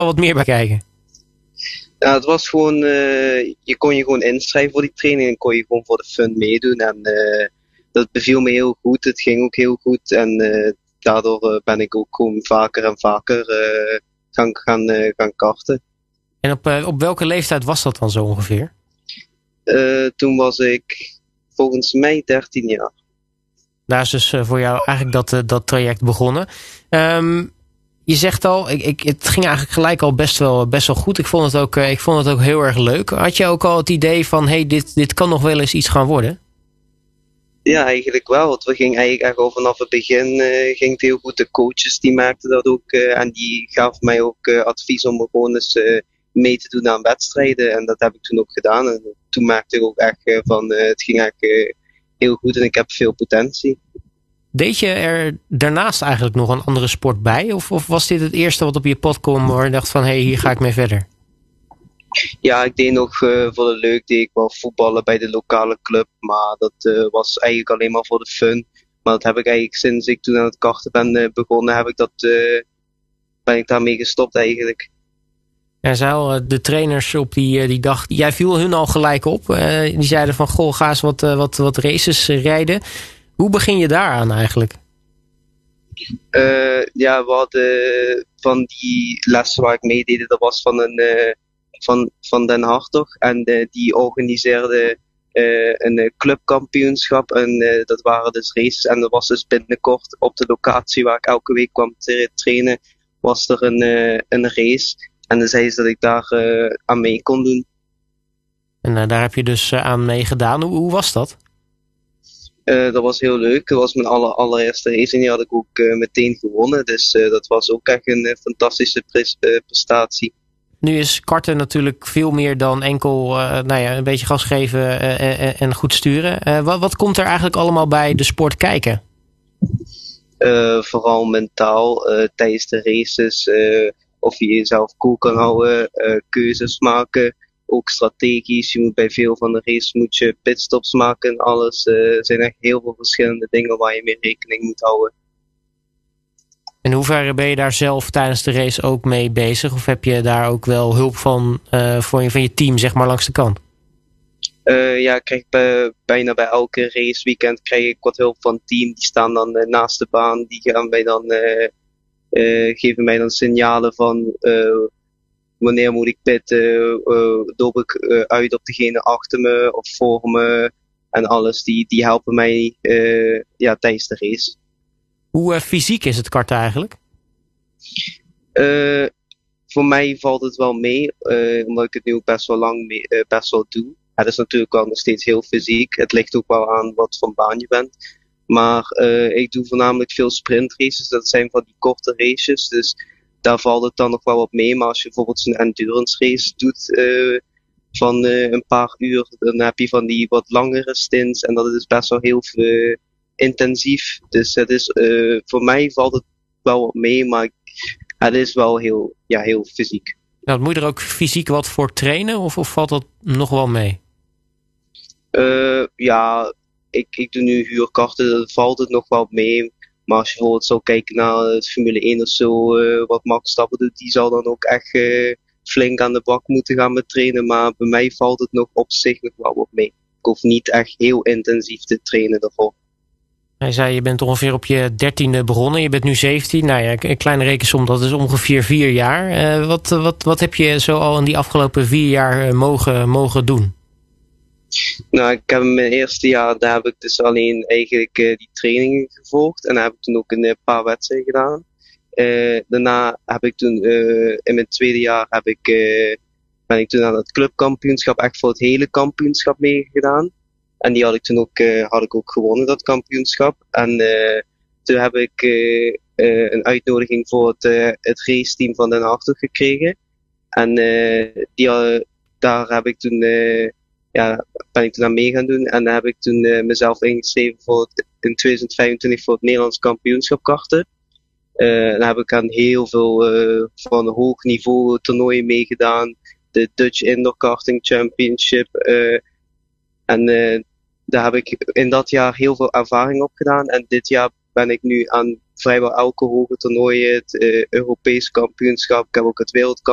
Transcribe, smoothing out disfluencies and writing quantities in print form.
wat meer bij kijken? Ja, het was gewoon, je kon je gewoon inschrijven voor die training en kon je gewoon voor de fun meedoen. En dat beviel me heel goed, het ging ook heel goed. En daardoor ben ik ook gewoon vaker en vaker gaan karten. En op welke leeftijd was dat dan zo ongeveer? Toen was ik volgens mij 13 jaar. Daar is dus voor jou eigenlijk dat traject begonnen. Je zegt al, het ging eigenlijk gelijk al best wel goed. Ik vond het ook heel erg leuk. Had je ook al het idee van, hey, dit kan nog wel eens iets gaan worden? Ja, eigenlijk wel. Want we gingen eigenlijk echt al vanaf het begin ging het heel goed. De coaches die maakten dat ook en die gaven mij ook advies om gewoon eens mee te doen aan wedstrijden. En dat heb ik toen ook gedaan. En toen merkte ik ook echt van het ging eigenlijk heel goed en ik heb veel potentie. Deed je er daarnaast eigenlijk nog een andere sport bij? Of was dit het eerste wat op je pad kwam waar je dacht van, hey, hier ga ik mee verder? Ja, ik deed nog voor de leuk, deed ik wel voetballen bij de lokale club. Maar dat was eigenlijk alleen maar voor de fun. Maar dat heb ik eigenlijk sinds ik toen aan het karten ben begonnen, ben ik daarmee gestopt eigenlijk. Ja, de trainers op die dag, jij viel hun al gelijk op. Die zeiden van, goh, ga eens wat races rijden. Hoe begin je daaraan eigenlijk? Ja, we hadden van die lessen waar ik meedeed, dat was van Den Hartog. En die organiseerde een clubkampioenschap. En dat waren dus races. En dat was dus binnenkort op de locatie waar ik elke week kwam te trainen, was er een race. En dan zei ze dat ik daar aan mee kon doen. En daar heb je dus aan meegedaan. Hoe was dat? Dat was heel leuk. Dat was mijn allereerste race en die had ik ook meteen gewonnen. Dus dat was ook echt een fantastische prestatie. Nu is karten natuurlijk veel meer dan enkel een beetje gas geven en goed sturen. Wat komt er eigenlijk allemaal bij de sport kijken? Vooral mentaal tijdens de races. Of je jezelf cool kan houden. Keuzes maken. Ook strategisch. Je moet bij veel van de races moet je pitstops maken en alles. Er zijn echt heel veel verschillende dingen waar je mee rekening moet houden. In hoeverre ben je daar zelf tijdens de race ook mee bezig? Of heb je daar ook wel hulp van je team, zeg maar, langs de kant? Ja, ik krijg bijna bij elke raceweekend krijg ik wat hulp van het team. Die staan dan naast de baan. Die gaan mij dan, geven mij dan signalen van wanneer moet ik pitten, loop ik uit op degene achter me of voor me en alles. Die helpen mij tijdens de race. Hoe fysiek is het karten eigenlijk? Voor mij valt het wel mee, omdat ik het nu ook best wel lang best wel doe. Het is natuurlijk wel nog steeds heel fysiek. Het ligt ook wel aan wat voor baan je bent. Maar ik doe voornamelijk veel sprintraces. Dat zijn van die korte races. Dus daar valt het dan nog wel op mee. Maar als je bijvoorbeeld zo'n endurance race doet van een paar uur, dan heb je van die wat langere stints. En dat is best wel heel intensief. Dus het is, voor mij valt het wel op mee. Maar het is wel heel fysiek. Nou, moet je er ook fysiek wat voor trainen? Of valt dat nog wel mee? Ja, ik doe nu huurkarten, dan valt het nog wel mee. Maar als je bijvoorbeeld zou kijken naar het Formule 1 of zo, wat Max Verstappen doet, die zal dan ook echt flink aan de bak moeten gaan met trainen. Maar bij mij valt het nog op zich nog wel wat mee. Ik hoef niet echt heel intensief te trainen daarvoor. Hij zei, je bent ongeveer op je 13e begonnen. Je bent nu 17. Nou ja, een kleine rekensom, dat is ongeveer 4 jaar. Wat heb je zo al in die afgelopen 4 jaar mogen doen? Nou, ik heb in mijn eerste jaar, daar heb ik dus alleen eigenlijk die trainingen gevolgd. En daar heb ik toen ook een paar wedstrijden gedaan. Daarna heb ik toen, in mijn tweede jaar ben ik toen aan het clubkampioenschap, echt voor het hele kampioenschap meegedaan. En die had ik toen ook gewonnen, dat kampioenschap. En toen heb ik een uitnodiging voor het raceteam van Den Hartog gekregen. En daar heb ik toen, ben ik toen aan mee gaan doen. En dan heb ik toen mezelf ingeschreven in 2025 voor het Nederlands kampioenschap karten. Dan heb ik aan heel veel van hoog niveau toernooien meegedaan. De Dutch Indoor Karting Championship. En daar heb ik in dat jaar heel veel ervaring op gedaan. En dit jaar ben ik nu aan vrijwel elke hoge toernooi, het Europees kampioenschap. Ik heb ook het wereldkampioenschap